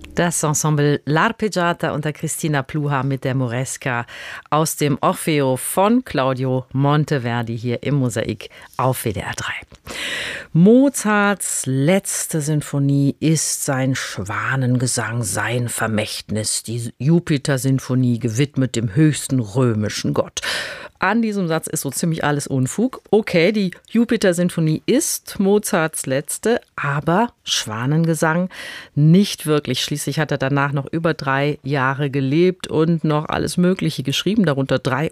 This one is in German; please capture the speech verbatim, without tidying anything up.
Das Ensemble L'Arpeggiata unter Christina Pluhar mit der Moresca aus dem Orfeo von Claudio Monteverdi hier im Mosaik auf W D R drei. Mozarts letzte Sinfonie ist sein Schwanengesang, sein Vermächtnis, die Jupiter-Sinfonie, gewidmet dem höchsten römischen Gott. An diesem Satz ist so ziemlich alles Unfug. Okay, die Jupiter-Sinfonie ist Mozarts letzte, aber Schwanengesang nicht wirklich. Schließlich hat er danach noch über drei Jahre gelebt und noch alles Mögliche geschrieben, darunter drei